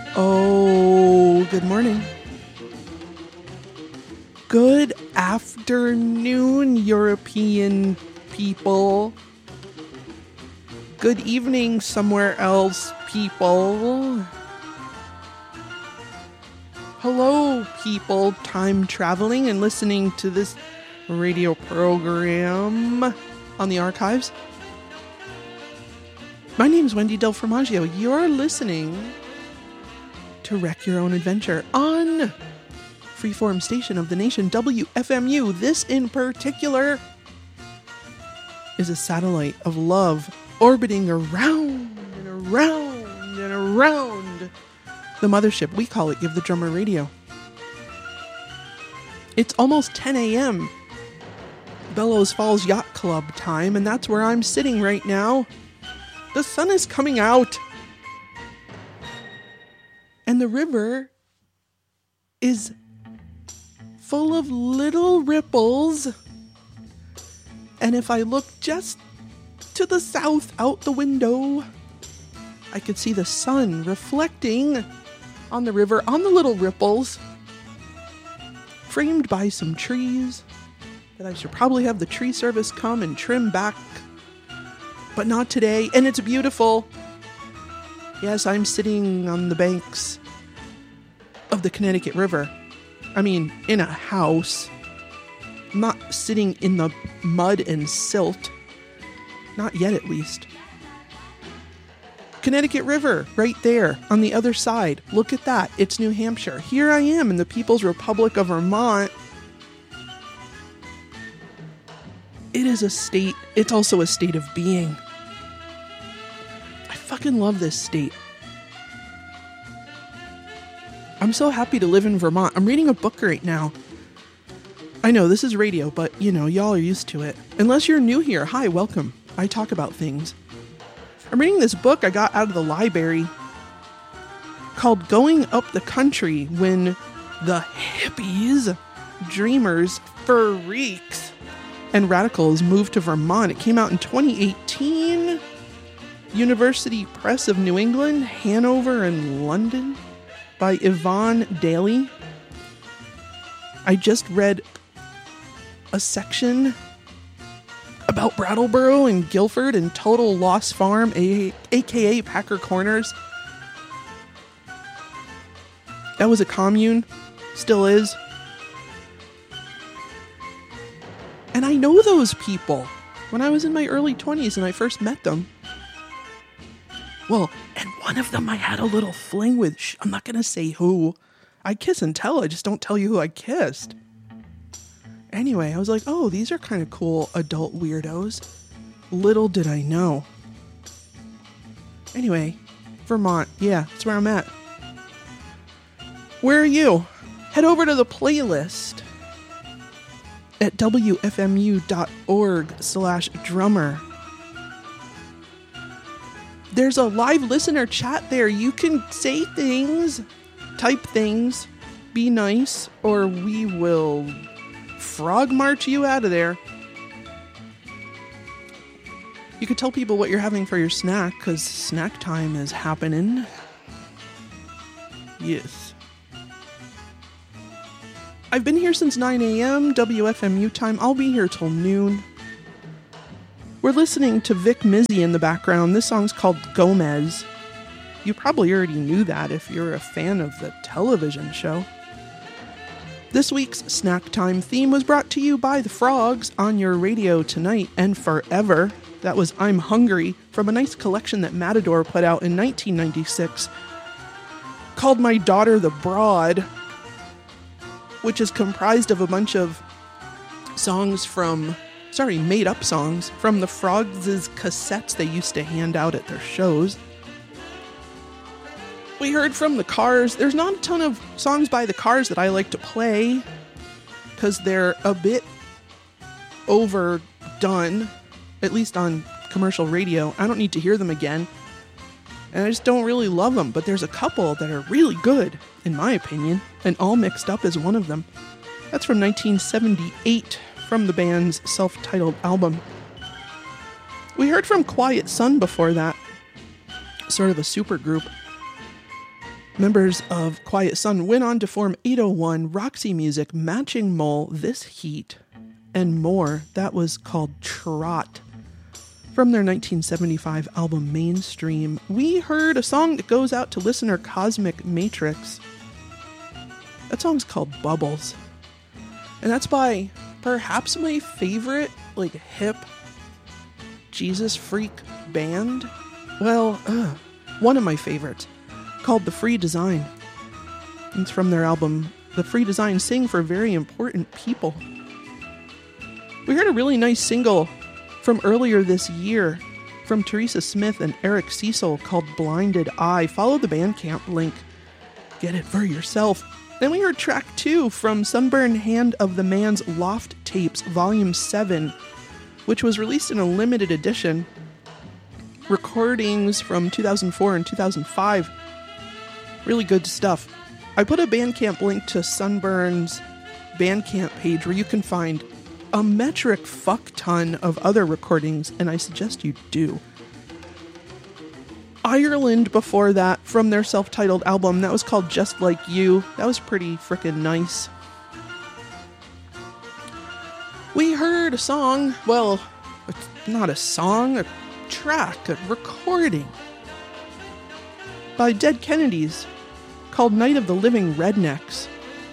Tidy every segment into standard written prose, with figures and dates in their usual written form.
Oh, good morning. Good afternoon, European people. Good evening, somewhere else, people. Hello, people time traveling and listening to this radio program on the archives. My name is Wendy Del Formaggio. You're listening to Wreck Your Own Adventure on Freeform Station of the Nation, WFMU. This in particular is a satellite of love orbiting around and around and around the mothership. We call it Give the Drummer Radio. It's almost 10 a.m. Bellows Falls Yacht Club time, and that's where I'm sitting right now. The sun is coming out. And the river is full of little ripples. And if I look just to the south out the window, I could see the sun reflecting on the river, on the little ripples, framed by some trees that I should probably have the tree service come and trim back. But not today, and it's beautiful. Yes, I'm sitting on the banks of the Connecticut River. I mean, in a house. I'm not sitting in the mud and silt. Not yet, at least. Connecticut River, right there, on the other side. Look at that. It's New Hampshire. Here I am in the People's Republic of Vermont. It is a state. It's also a state of being. I fucking love this state. I'm so happy to live in Vermont. I'm reading a book right now. I know this is radio, but you know, y'all are used to it. Unless you're new here, hi, welcome. I talk about things. I'm reading this book I got out of the library called Going Up the Country When the Hippies, Dreamers, Freaks, and Radicals Moved to Vermont. It came out in 2018. University Press of New England, Hanover, and London by Yvonne Daly. I just read a section about Brattleboro and Guilford and Total Loss Farm, aka Packer Corners. That was a commune, still is. And I know those people. When I was in my early 20s and I first met them. Well, and one of them I had a little fling with. I'm not going to say who. I kiss and tell. I just don't tell you who I kissed. Anyway, I was like, oh, these are kind of cool adult weirdos. Little did I know. Anyway, Vermont. Yeah, that's where I'm at. Where are you? Head over to the playlist at wfmu.org/drummer. There's a live listener chat there. You can say things, type things, be nice, or we will frog march you out of there. You could tell people what you're having for your snack, because snack time is happening. Yes. I've been here since 9 a.m. WFMU time. I'll be here till noon. We're listening to Vic Mizzy in the background. This song's called Gomez. You probably already knew that if you're a fan of the television show. This week's Snack Time theme was brought to you by the Frogs on your radio tonight and forever. That was I'm Hungry from a nice collection that Matador put out in 1996 called My Daughter the Broad, which is comprised of a bunch of songs from... made up songs from the Frogs' cassettes they used to hand out at their shows. We heard from the Cars. There's not a ton of songs by the Cars that I like to play because they're a bit overdone, at least on commercial radio. I don't need to hear them again. And I just don't really love them, but there's a couple that are really good, in my opinion, and All Mixed Up is one of them. That's from 1978. From the band's self-titled album. We heard from Quiet Sun before that, sort of a super group. Members of Quiet Sun went on to form 801, Roxy Music, Matching Mole, This Heat, and more. That was called Trot. From their 1975 album Mainstream, we heard a song that goes out to listener Cosmic Matrix. That song's called Bubbles. And that's by perhaps my favorite, hip Jesus freak band. Well, one of my favorites, called The Free Design. It's from their album, The Free Design Sing for Very Important People. We heard a really nice single from earlier this year from Teresa Smith and Eric Cecil called Blinded Eye. Follow the Bandcamp link. Get it for yourself. Then we heard track 2 from Sunburned Hand of the Man's Loft Tapes, Volume 7, which was released in a limited edition. Recordings from 2004 and 2005. Really good stuff. I put a Bandcamp link to Sunburn's Bandcamp page where you can find a metric fuck ton of other recordings, and I suggest you do. Ireland before that, from their self-titled album, that was called Just Like You. That was pretty frickin' nice. We heard a song, well, not a song, a track, a recording by Dead Kennedys called Night of the Living Rednecks.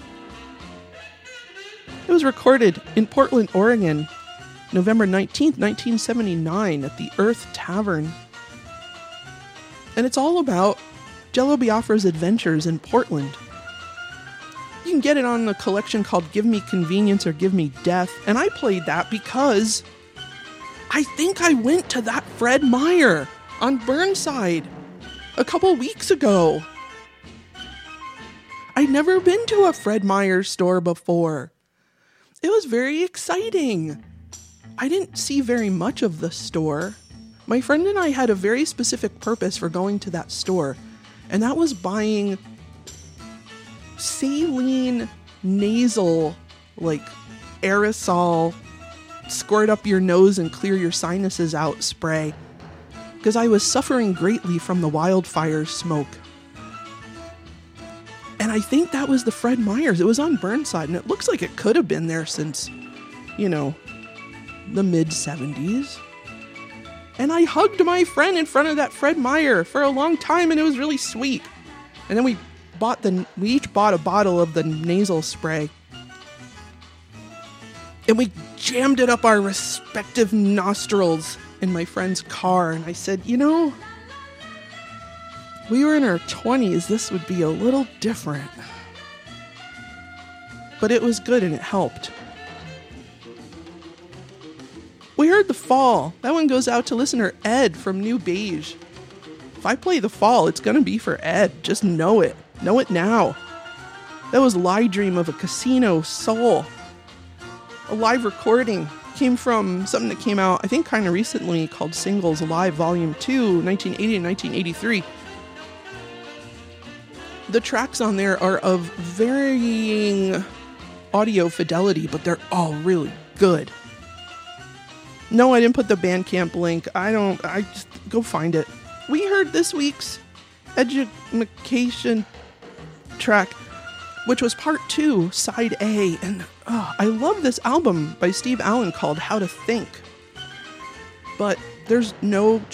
It was recorded in Portland, Oregon, November 19th, 1979 at the Earth Tavern. And it's all about Jello Biafra's adventures in Portland. You can get it on a collection called Give Me Convenience or Give Me Death. And I played that because I think I went to that Fred Meyer on Burnside a couple weeks ago. I'd never been to a Fred Meyer store before. It was very exciting. I didn't see very much of the store. My friend and I had a very specific purpose for going to that store, and that was buying saline nasal, aerosol, squirt up your nose and clear your sinuses out spray, because I was suffering greatly from the wildfire smoke. And I think that was the Fred Meyers. It was on Burnside, and it looks like it could have been there since, the mid-70s. And I hugged my friend in front of that Fred Meyer for a long time, and it was really sweet. And then we each bought a bottle of the nasal spray. And we jammed it up our respective nostrils in my friend's car. And I said, we were in our 20s, this would be a little different. But it was good and it helped. We heard The Fall. That one goes out to listener Ed from New Beige. If I play The Fall, it's going to be for Ed. Just know it. Know it now. That was Lie Dream of a Casino Soul. A live recording. Came from something that came out, I think, kind of recently called Singles Live Volume 2, 1980 and 1983. The tracks on there are of varying audio fidelity, but they're all really good. No, I didn't put the Bandcamp link. I just go find it. We heard this week's Education track, which was part 2, side A, and I love this album by Steve Allen called How to Think. But there's no